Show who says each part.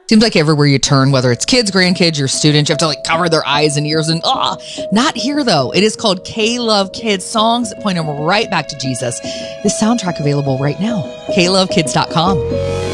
Speaker 1: Seems like everywhere you turn, whether it's kids, grandkids, your students, you have to like cover their eyes and ears and not here though. It is called K-Love Kids, songs that point them right back to Jesus. This soundtrack available right now. KLoveKids.com.